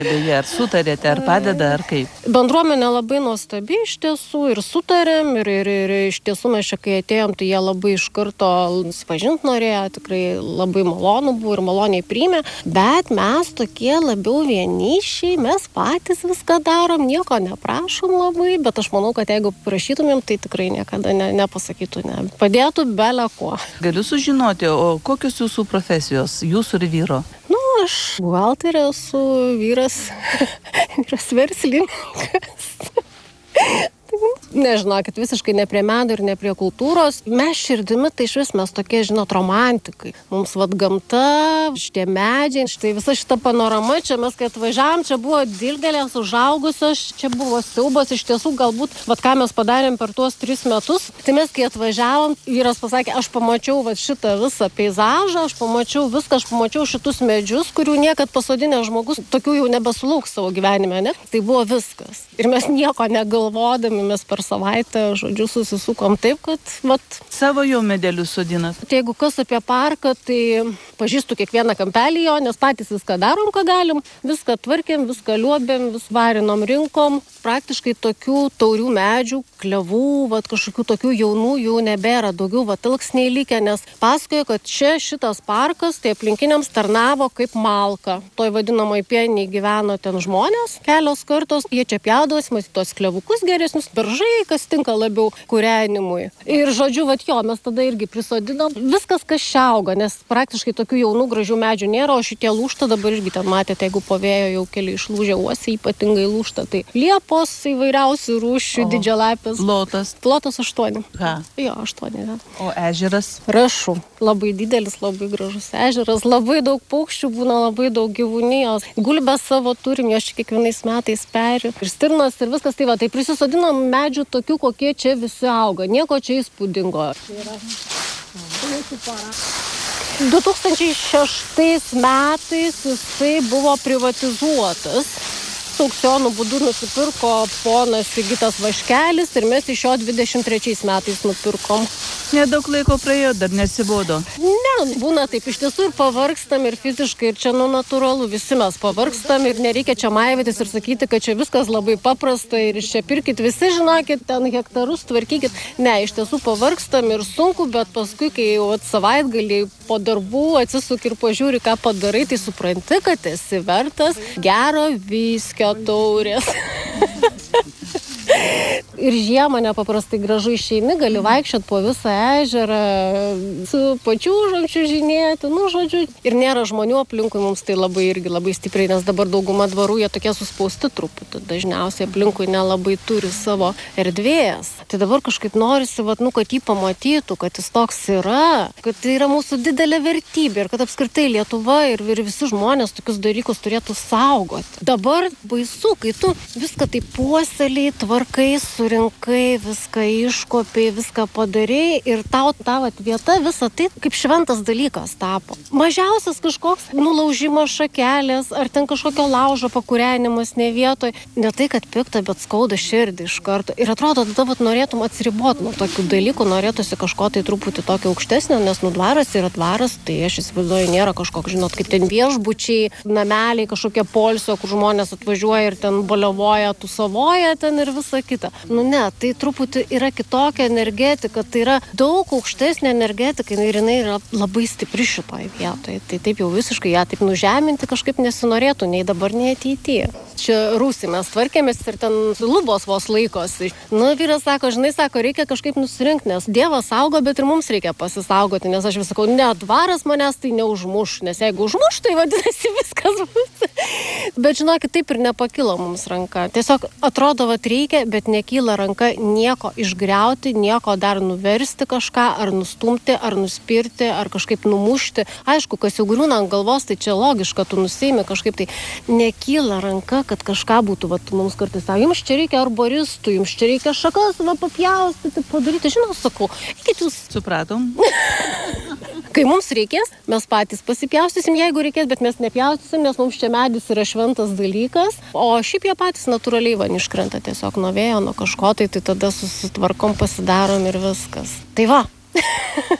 Beje, ar sutarėte, ar padeda, ar kaip? Bendruomenė labai nuostabi iš tiesų ir sutarėm ir iš tiesų mes čia kai atėjom, tai jie labai iš karto susipažint norėjo, tikrai labai malonu buvo ir maloniai priėmė, bet mes tokie labiau vienišiai, mes patys viską darom, nieko neprašom labai, bet aš manau, kad jeigu prašytumėm, tai tikrai niekada nepasakytų ne. Padėtų bele ko. Galiu sužinoti, o kokios jūsų profesijos, jūsų ir vyro? Aš buhalterė esu, vyras verslininkas. Nežinokit, visiškai ne prie meno ir ne prie kultūros. Mes širdimi, tai iš vis mes tokie, žinot, romantikai. Mums gamta, šitie medžiai, štai visa šita panorama, čia mes kai atvažiavom, čia buvo dilgėlės užaugusios, čia buvo siaubas, iš tiesų galbūt, ką mes padarėm per tuos 3 metus, tai mes kai atvažiavom, vyras pasakė, aš pamačiau šitą visą peizažą, aš pamačiau šitus medžius, kurių niekad pasodinęs žmogus tokių jau nebesulauks savo gyvenime, ne? Tai buvo viskas. Ir mes nieko negalvodami, mes per savaitę, žodžiu, susisukom taip, kad Savo jau medelius sodinat? Tai jeigu kas apie parką, tai pažįstu kiekvieną kampelį jo, nes patys viską darom, ką galim, viską tvarkėm, viską liuobėm, vis varinom, rinkom. Praktiškai tokių taurių medžių, klevų, kažkokių tokių jaunų jau nebėra, daugiau ilksniai likę, nes pasakojo, kad šitas parkas, tai aplinkiniams tarnavo kaip malka. Toj vadinamoj pieniai gyveno ten žmonės, kelios kartos, jie čia pjaudavosi, matyti tos klevukus geresnius, beržai, kas tinka labiau kūrenimui. Ir žodžiu, mes tada irgi prisodinom viskas, kas čia auga, nes praktiškai tokių jaunų gražių medžių nėra, o šitie lūžta dabar irgi ten matėte, jeigu po vėjo jau keli išlūžę uosiai ypatingai lūžta. Tai liepos įvairiausių rūšių, didžialapės. Plotas 8. Ką? Jo, 8. Ja. O ežeras? Rašų. Labai didelis, labai gražus ežeras, labai daug paukščių būna, labai daug gyvūnijos. Gulbės savo turim, jos čia kiekvienais metais peri. Ir stirnas ir viskas tai prisisodinom medžių tokių, kokie čia visi auga. Nieko čia įspūdingo. 2006 metais jisai buvo privatizuotas. Aukcionų būdu nusipirko ponas Sigitas Vaškelis ir mes iš jo 23 metais nupirkom. Nedaug laiko praėjo, dar nesibodo. Ne, būna taip, iš tiesų ir pavargstam ir fiziškai, ir čia natūralu, visi mes pavargstam ir nereikia čia maivytis ir sakyti, kad čia viskas labai paprasta ir čia pirkit, visi žinokit, ten hektarus tvarkykit. Ne, iš tiesų pavargstam ir sunku, bet paskui, kai jau savaitgalį po darbų atsisuk ir pažiūri, ką padarai, tai supranti, kad esi vertas gero viskio taurės. Ir žiemą nepaprastai gražu išeini, gali vaikščiot po visą ežerą, su pačiūžom čiužinėti, žodžiu. Ir nėra žmonių aplinkui, mums tai labai stipriai, nes dabar dauguma dvarų jie tokie suspausti truputį. Dažniausiai aplinkui nelabai turi savo erdvės. Tai dabar kažkaip norisi, kad jį pamatytų, kad jis toks yra, kad tai yra mūsų didelė vertybė ir kad apskritai Lietuva ir visi žmonės tokius dalykus turėtų saugoti. Dabar baisu, kai tu viską taip puoselėjai, tvarkai, surinkai, viską iškopiai, viską padarei ir tau ta vieta visą tai kaip šventas dalykas tapo. Mažiausias kažkoks nulaužimas šakelės ar ten kažkokio laužo pakūrenimas ne vietoj. Ne tai, kad pikta, bet skauda širdį iš karto. Ir atrodo, tada norėtum atsiriboti nuo tokių dalykų, norėtųsi kažko tai truputį tokio aukštesnio, nes dvaras yra dvaras, tai aš įsivaizduoju, nėra kažkoks, žinot, kaip ten viešbučiai, nameliai, kažkokie poilsio, kur žmonės atvažiuoja ir ten boliavoja, tūsavoja ten ir visa kita. Ne, tai truputį yra kitokia energetika, tai yra daug aukštesnė energetika ir jinai yra labai stipri šitoj vietoje. Tai taip jau visiškai ją taip nužeminti kažkaip nesinorėtų, nei dabar, nei ateityje. Čia rūsį mes tvarkėmės ir ten lubos vos laikosi. Vyras sako, reikia kažkaip nusirinkti, nes Dievas saugo, bet ir mums reikia pasisaugoti, nes aš vis sakau, ne, dvaras manęs tai neužmuš, nes jeigu užmuš, tai vadinasi viskas bus. Bet žinokit, taip ir nepakilo mums ranka. Tiesiog atrodo, reikia, bet nekyla ranka nieko išgriauti, nieko dar nuversti kažką, ar nustumti, ar nuspirti, ar kažkaip numušti. Aišku, kas jau griūna ant galvos, tai čia logiška, tu nusiimi kažkaip, tai nekyla ranka, kad kažką būtų, mums kartais sako, jums čia reikia arboristų, jums čia reikia šakas, papjaustyti, padaryti, sakau, eikit jūs. Supratom. Kai mums reikės, mes patys pasipjaustysim, jeigu reikės, bet mes nepjaustysim, nes mums čia medis yra šventas dalykas, o šiaip jie patys natūraliai iškrenta tiesiog nuo vėjo, nuo kažko, tai tada susitvarkom, pasidarom ir viskas. Tai va.